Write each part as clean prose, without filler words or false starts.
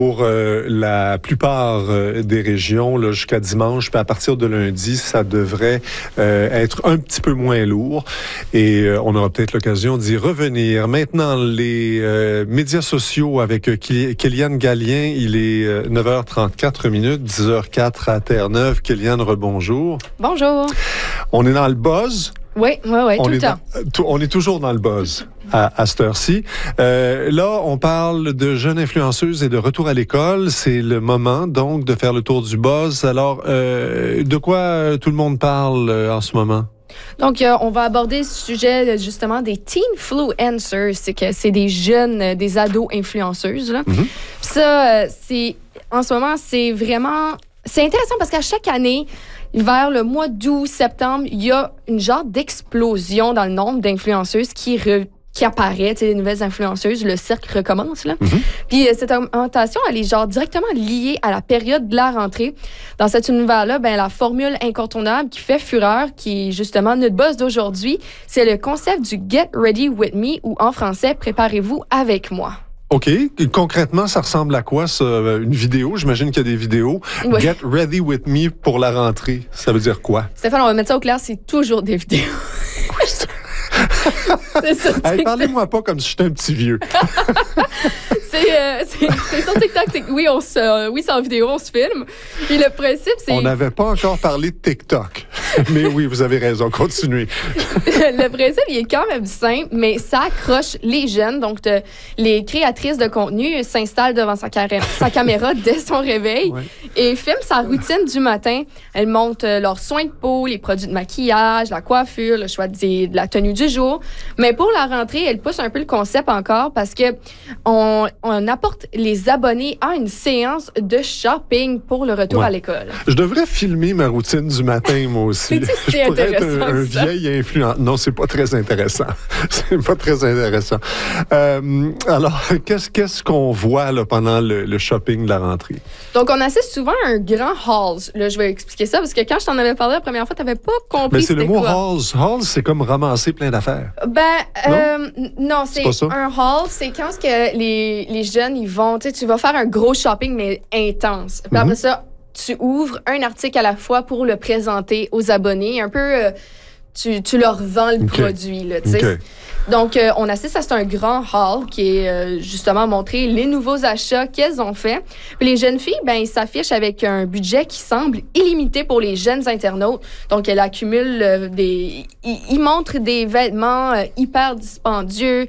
Pour la plupart des régions, là, jusqu'à dimanche, puis à partir de lundi, ça devrait être un petit peu moins lourd et on aura peut-être l'occasion d'y revenir. Maintenant, les médias sociaux avec Kéliane Gallien, il est 9h34 minutes, 10h04 à Terre-Neuve. Kéliane, rebonjour. Bonjour. On est dans le buzz. Oui, tout le temps. On est toujours dans le buzz à cette heure-ci. Là, on parle de jeunes influenceuses et de retour à l'école. C'est le moment, donc, de faire le tour du buzz. Alors, de quoi tout le monde parle en ce moment? Donc, on va aborder le sujet, justement, des teenfluencers. C'est des jeunes, des ados influenceuses, là. Mm-hmm. Ça, en ce moment, c'est vraiment... C'est intéressant parce qu'à chaque année, vers le mois d'août, septembre, il y a une genre d'explosion dans le nombre d'influenceuses qui apparaît, des nouvelles influenceuses, le cirque recommence, là. Mm-hmm. Puis cette augmentation, elle est genre directement liée à la période de la rentrée. Dans cet univers-là, la formule incontournable qui fait fureur, qui est justement notre buzz d'aujourd'hui, c'est le concept du Get Ready With Me, ou en français, préparez-vous avec moi. OK. Concrètement, ça ressemble à quoi, ça? Une vidéo? J'imagine qu'il y a des vidéos. Ouais. Get ready with me pour la rentrée. Ça veut dire quoi? Stéphane, on va mettre ça au clair, c'est toujours des vidéos. C'est sur TikTok. Hey, parlez-moi pas comme si j'étais un petit vieux. C'est sur TikTok. Oui, c'est en vidéo, on se filme. Puis le principe, c'est... On n'avait pas encore parlé de TikTok. Mais oui, vous avez raison. Continuez. Le principe, il est quand même simple, mais ça accroche les jeunes. Donc, les créatrices de contenu s'installent devant sa caméra dès son réveil et filment sa routine du matin. Elles montrent leurs soins de peau, les produits de maquillage, la coiffure, le choix de la tenue du jour. Mais pour la rentrée, elles poussent un peu le concept encore parce que on apporte les abonnés à une séance de shopping pour le retour à l'école. Je devrais filmer ma routine du matin, moi aussi. C'est pourrais être intéressant, un vieil influent. Non, c'est pas très intéressant. C'est pas très intéressant. Alors, qu'est-ce qu'on voit là, pendant le shopping de la rentrée? Donc, on assiste souvent à un grand haul. Là, je vais expliquer ça parce que quand je t'en avais parlé la première fois, tu n'avais pas compris. Mais c'est le mot quoi. haul. Haul, c'est comme ramasser plein d'affaires. Non, c'est un haul. C'est quand que les jeunes, ils vont, tu vas faire un gros shopping, mais intense. Puis après ça, tu ouvres un article à la fois pour le présenter aux abonnés. Un peu, tu leur vends le produit, là, tu sais. Okay. Donc, on assiste à un grand haul qui est justement montrer les nouveaux achats qu'elles ont faits. Puis les jeunes filles, ils s'affichent avec un budget qui semble illimité pour les jeunes internautes. Donc, elles accumulent ils montrent des vêtements hyper dispendieux,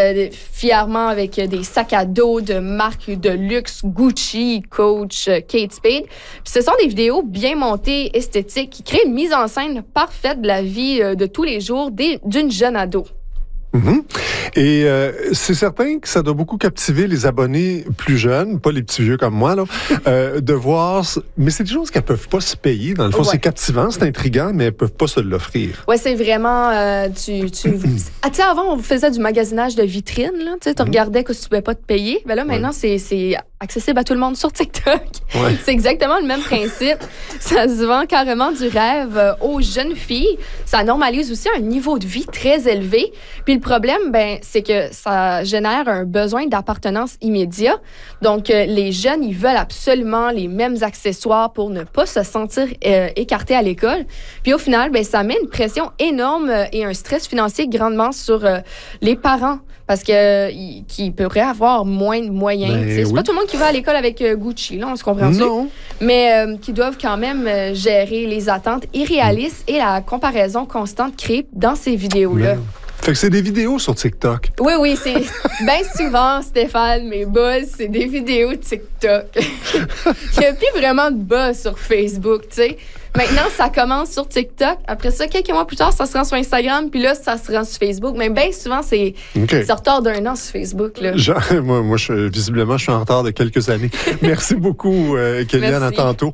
fièrement avec des sacs à dos de marques de luxe, Gucci, Coach, Kate Spade. Puis ce sont des vidéos bien montées, esthétiques, qui créent une mise en scène parfaite de la vie de tous les jours d'une jeune ado. Mm-hmm. Et c'est certain que ça doit beaucoup captiver les abonnés plus jeunes, pas les petits vieux comme moi, là, de voir... Mais c'est des choses qu'elles peuvent pas se payer. Dans le fond, c'est captivant, c'est intriguant, mais elles peuvent pas se l'offrir. Oui, c'est vraiment... tu sais, avant, on faisait du magasinage de vitrines. Tu regardais que tu pouvais pas te payer. Ben là, maintenant, c'est accessible à tout le monde sur TikTok. Ouais. C'est exactement le même principe. Ça se vend carrément du rêve aux jeunes filles. Ça normalise aussi un niveau de vie très élevé. Puis le problème, c'est que ça génère un besoin d'appartenance immédiat. Donc, les jeunes, ils veulent absolument les mêmes accessoires pour ne pas se sentir écartés à l'école. Puis au final, ça met une pression énorme et un stress financier grandement sur les parents. Parce qu'ils pourraient avoir moins de moyens. C'est pas tout le monde qui va à l'école avec Gucci, là, on se comprend ça. Non. Mais qui doivent quand même gérer les attentes irréalistes et la comparaison constante créée dans ces vidéos-là. Mais... Fait que c'est des vidéos sur TikTok. Oui, c'est bien souvent, Stéphane, mes buzz, c'est des vidéos TikTok. Il n'y a plus vraiment de buzz sur Facebook, tu sais. Maintenant, ça commence sur TikTok. Après ça, quelques mois plus tard, ça se rend sur Instagram. Puis là, ça se rend sur Facebook. Mais bien souvent, c'est en retard d'un an sur Facebook. Là. Moi, visiblement, je suis en retard de quelques années. Merci beaucoup, Kéliane. À tantôt.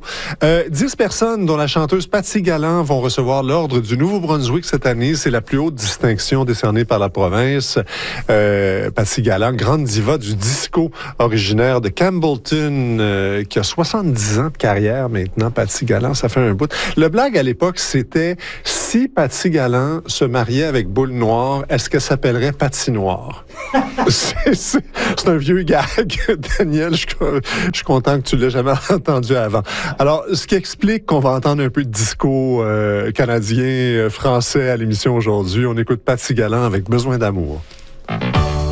10 personnes, dont la chanteuse Patsy Galland, vont recevoir l'ordre du Nouveau-Brunswick cette année. C'est la plus haute distinction décernée par la province. Patsy Galland, grande diva du disco, originaire de Campbellton, qui a 70 ans de carrière maintenant. Patsy Galland, ça fait un bout. Le blague à l'époque, c'était Si Patty Galland se mariait avec Boule Noire, est-ce qu'elle s'appellerait Patinoire? C'est un vieux gag, Daniel. Je suis content que tu l'aies jamais entendu avant. Alors, ce qui explique qu'on va entendre un peu de disco canadien, français à l'émission aujourd'hui. On écoute Patty Galland avec Besoin d'amour.